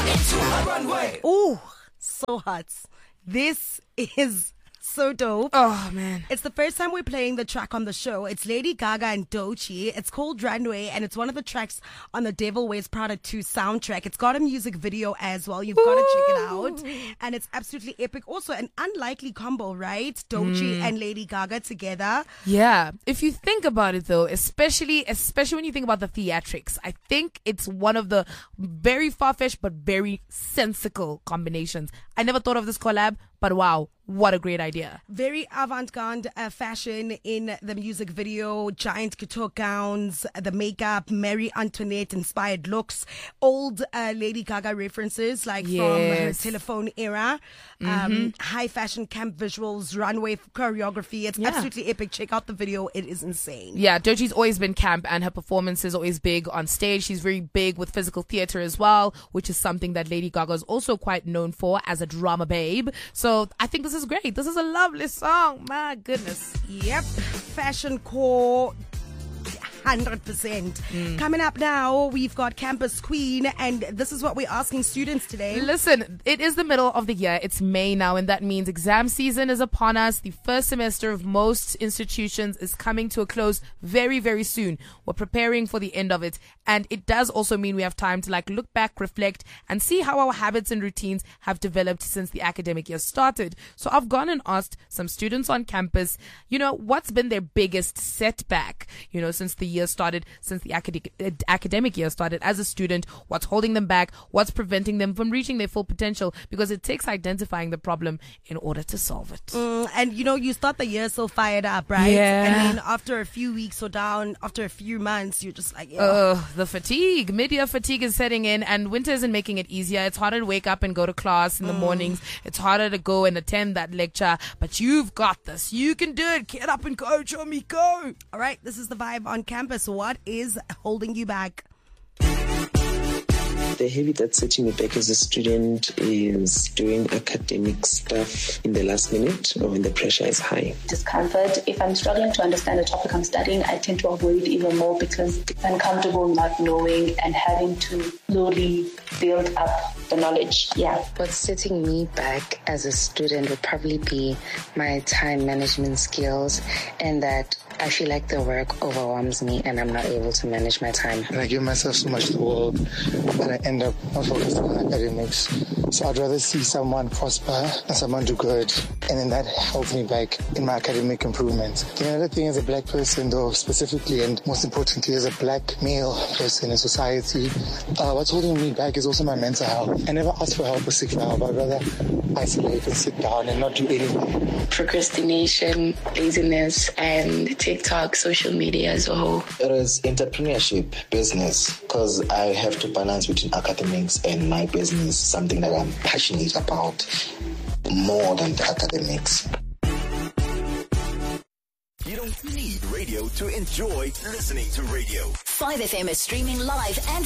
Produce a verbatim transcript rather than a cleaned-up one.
into a runway. Ooh, so hot. This is so dope. Oh, man. It's the first time we're playing the track on the show. It's Lady Gaga and Doechii. It's called Runway, and it's one of the tracks on the Devil Wears Prada two soundtrack. It's got a music video as well. You've got to check it out. And it's absolutely epic. Also, an unlikely combo, right? Doechii mm. and Lady Gaga together. Yeah. If you think about it, though, especially especially when you think about the theatrics, I think it's one of the very far-fetched but very sensical combinations. I never thought of this collab, but wow, what a great idea. Very avant-garde uh, fashion in the music video. Giant couture gowns, the makeup, Marie Antoinette-inspired looks. Old uh, Lady Gaga references, like yes. from her telephone era. Um, mm-hmm. High fashion camp visuals, runway choreography. It's yeah. absolutely epic. Check out the video. It is insane. Yeah, Doechii's always been camp, and her performance is always big on stage. She's very big with physical theater as well, which is something that Lady Gaga is also quite known for as a drama babe. So I think this is great. This is a lovely song. My goodness. Yep. Fashion core. one hundred percent. Mm. Coming up now, we've got Campus Queen, and this is what we're asking students today. Listen, it is the middle of the year. It's May now, and that means exam season is upon us. The first semester of most institutions is coming to a close very, very soon. We're preparing for the end of it, and it does also mean we have time to like look back, reflect, and see how our habits and routines have developed since the academic year started. So I've gone and asked some students on campus, you know, what's been their biggest setback, you know, since the year started, since the academic academic year started as a student, what's holding them back, what's preventing them from reaching their full potential, because it takes identifying the problem in order to solve it. Mm, and you know, you start the year so fired up, right? Yeah. And then after a few weeks or down, after a few months, you're just like, yeah. Uh, the fatigue, mid-year fatigue is setting in, and winter isn't making it easier. It's harder to wake up and go to class in the mm. mornings. It's harder to go and attend that lecture, but you've got this. You can do it. Get up and go, show me, go. All right, this is the vibe on campus. What is holding you back? The habit that's setting me back as a student is doing academic stuff in the last minute or when the pressure is high. Discomfort. If I'm struggling to understand the topic I'm studying, I tend to avoid even more because it's uncomfortable not knowing and having to slowly build up the knowledge. Yeah. What's setting me back as a student would probably be my time management skills, and that I feel like the work overwhelms me and I'm not able to manage my time. And I give myself so much to the world that I end up not focusing on academics. So I'd rather see someone prosper and someone do good, and then that helps me back in my academic improvement. The other thing, as a black person though, specifically, and most importantly as a black male person in society, uh, what's holding me back is also my mental health. I never ask for help or seek for help. I'd rather isolate and sit down and not do anything. Procrastination, laziness, and TikTok, social media as a whole. It is entrepreneurship, business, because I have to balance between academics and my business, something that I'm passionate about more than the academics. You don't need radio to enjoy listening to radio. five F M is streaming live and